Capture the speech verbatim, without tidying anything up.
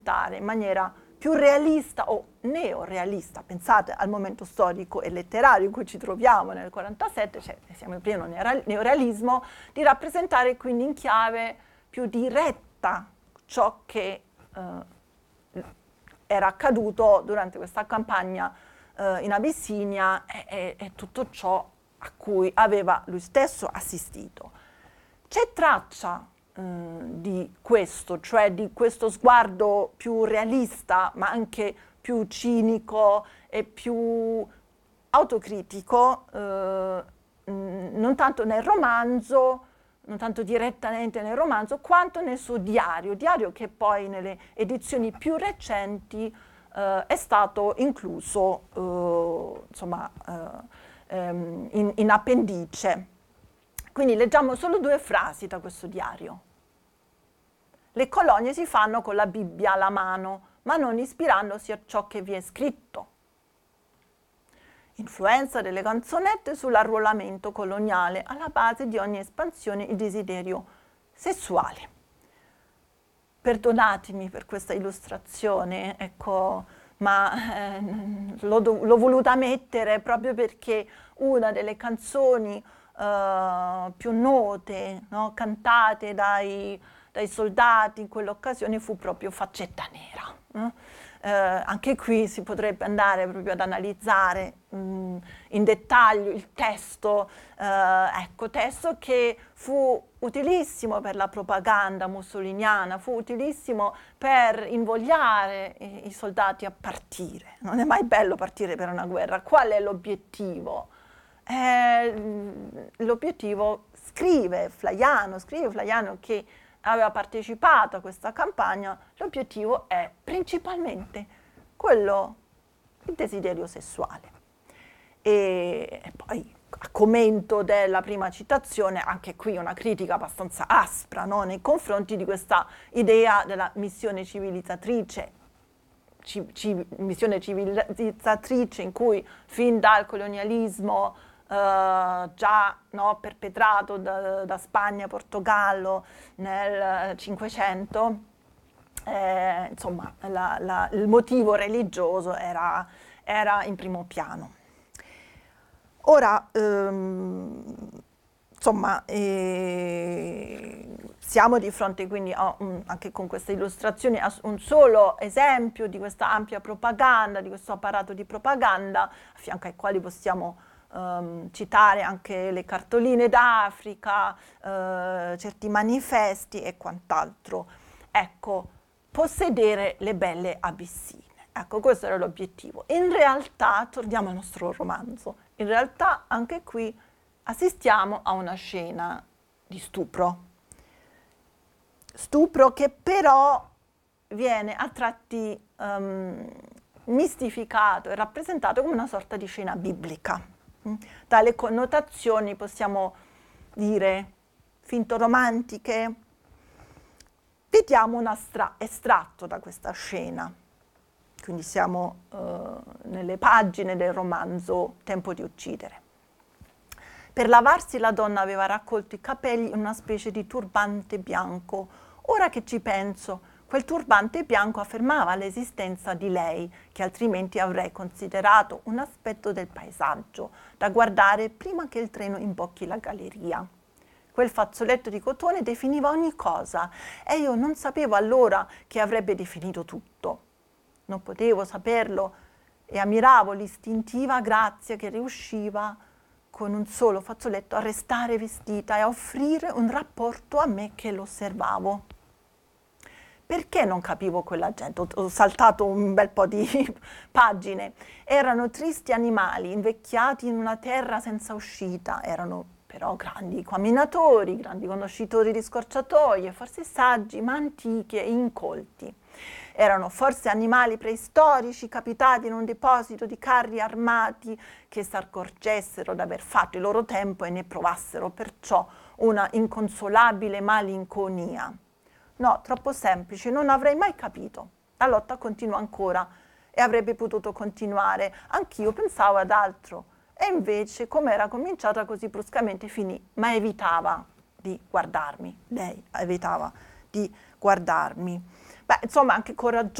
in maniera più realista o neorealista, pensate al momento storico e letterario in cui ci troviamo nel quarantasette, cioè siamo in pieno neorealismo, di rappresentare quindi in chiave più diretta ciò che eh, era accaduto durante questa campagna eh, in Abissinia e, e, e tutto ciò a cui aveva lui stesso assistito. C'è traccia di questo, cioè di questo sguardo più realista, ma anche più cinico e più autocritico, eh, non tanto nel romanzo, non tanto direttamente nel romanzo, quanto nel suo diario, diario che poi nelle edizioni più recenti eh, è stato incluso eh, insomma, eh, ehm, in, in appendice. Quindi leggiamo solo due frasi da questo diario. Le colonie si fanno con la Bibbia alla mano, ma non ispirandosi a ciò che vi è scritto. Influenza delle canzonette sull'arruolamento coloniale, alla base di ogni espansione e desiderio sessuale. Perdonatemi per questa illustrazione, ecco, ma eh, l'ho voluta mettere proprio perché una delle canzoni Uh, più note, no? Cantate dai, dai soldati in quell'occasione fu proprio Faccetta Nera. No? Uh, anche qui si potrebbe andare proprio ad analizzare mh, in dettaglio il testo, uh, ecco, testo che fu utilissimo per la propaganda mussoliniana, fu utilissimo per invogliare i, i soldati a partire. Non è mai bello partire per una guerra. Qual è l'obiettivo? Eh, l'obiettivo, scrive Flaiano, scrive Flaiano che aveva partecipato a questa campagna, l'obiettivo è principalmente quello, il desiderio sessuale. E, e poi a commento della prima citazione, anche qui una critica abbastanza aspra, no? Nei confronti di questa idea della missione civilizzatrice, ci, ci, missione civilizzatrice in cui fin dal colonialismo Uh, già no, perpetrato da, da Spagna e Portogallo nel Cinquecento, eh, insomma la, la, il motivo religioso era, era in primo piano. Ora, ehm, insomma, eh, siamo di fronte quindi a un, anche con queste illustrazioni a un solo esempio di questa ampia propaganda, di questo apparato di propaganda, a fianco ai quali possiamo Um, citare anche le cartoline d'Africa, uh, certi manifesti e quant'altro. Ecco, possedere le belle abissine. Ecco, questo era l'obiettivo. In realtà, torniamo al nostro romanzo, in realtà anche qui assistiamo a una scena di stupro. Stupro che però viene a tratti um, mistificato e rappresentato come una sorta di scena biblica. Dalle connotazioni possiamo dire finto-romantiche. Vediamo un estratto da questa scena. Quindi siamo uh, nelle pagine del romanzo Tempo di uccidere. Per lavarsi la donna aveva raccolto i capelli in una specie di turbante bianco. Ora che ci penso, quel turbante bianco affermava l'esistenza di lei, che altrimenti avrei considerato un aspetto del paesaggio, da guardare prima che il treno imbocchi la galleria. Quel fazzoletto di cotone definiva ogni cosa e io non sapevo allora che avrebbe definito tutto. Non potevo saperlo e ammiravo l'istintiva grazia che riusciva con un solo fazzoletto a restare vestita e a offrire un rapporto a me che l'osservavo. Perché non capivo quella gente? Ho, ho saltato un bel po' di pagine. Erano tristi animali, invecchiati in una terra senza uscita. Erano però grandi camminatori, grandi conoscitori di scorciatoie, forse saggi, ma antichi e incolti. Erano forse animali preistorici capitati in un deposito di carri armati che s'accorgessero d'aver fatto il loro tempo e ne provassero perciò una inconsolabile malinconia. No, troppo semplice, non avrei mai capito. La lotta continua ancora e avrebbe potuto continuare. Anch'io pensavo ad altro. E invece, come era cominciata così bruscamente, finì. Ma evitava di guardarmi. Lei evitava di guardarmi. beh, insomma, anche coraggioso